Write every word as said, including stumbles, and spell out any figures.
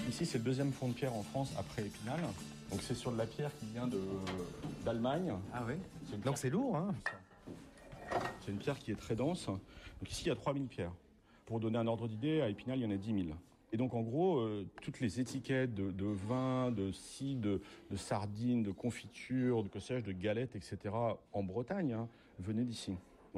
Ici, c'est le deuxième fond de pierre en France après Épinal. Donc c'est sur de la pierre qui vient de, d'Allemagne. Ah oui. C'est Donc c'est lourd, hein. C'est une pierre qui est très dense. Donc ici, il y a trois mille pierres. Pour donner un ordre d'idée, à Épinal, il y en a dix mille. Et donc, en gros, euh, toutes les étiquettes de, de vin, de cidre, de, de sardines, de confitures, de, que sais-je, de galettes, et cetera, en Bretagne, hein, venaient d'ici.